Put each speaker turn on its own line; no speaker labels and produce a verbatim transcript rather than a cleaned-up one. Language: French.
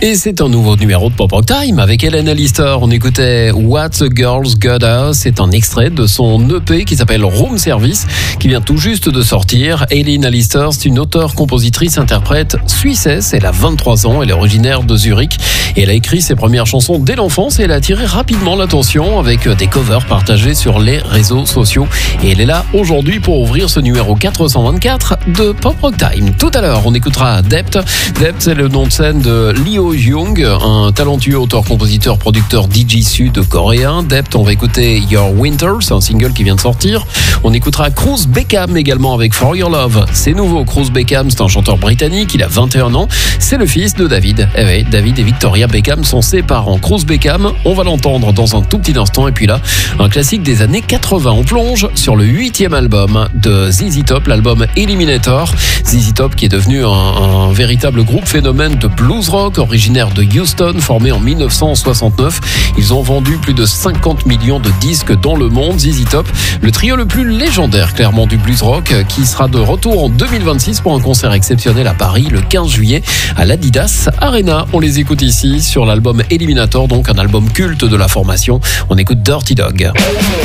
Et c'est un nouveau numéro de Pop Rock Time avec Elena Lister. On écoutait What the Girls Got Us. C'est un extrait de son E P qui s'appelle Room Service, qui vient tout juste de sortir. Elena Lister, c'est une auteure, compositrice, interprète suissesse. Elle a vingt-trois ans, elle est originaire de Zurich et elle a écrit ses premières chansons dès l'enfance et elle a attiré rapidement l'attention avec des covers partagés sur les réseaux sociaux. Et elle est là aujourd'hui pour ouvrir ce numéro quatre cent vingt-quatre de Pop Rock Time. Tout à l'heure, on écoutera Dept. Dept, c'est le nom de scène de Leo Young, un talentueux auteur, compositeur, producteur D J sud-coréen. Dept, on va écouter Your Winter, c'est un single qui vient de sortir. On écoutera Cruz Beckham également avec For Your Love. C'est nouveau, Cruz Beckham, c'est un chanteur britannique, il a vingt et un ans. C'est le fils de David. Eh oui, David et Victoria Beckham sont ses parents. Cruz Beckham, on va l'entendre dans un tout petit instant. Et puis là, un classique des années quatre-vingts. On plonge sur le huitième album de Z Z Top, l'album Eliminator. Z Z Top qui est devenu un, un véritable groupe phénomène de blues rock, originaire de Houston, formé en dix-neuf cent soixante-neuf. Ils ont vendu plus de cinquante millions de disques dans le monde. Z Z Top, le trio le plus légendaire clairement du blues rock, qui sera de retour en deux mille vingt-six pour un concert exceptionnel à Paris le quinze juillet à l'Adidas Arena. On les écoute ici sur l'album Eliminator, donc un album culte de la formation. On écoute Dirty Dog.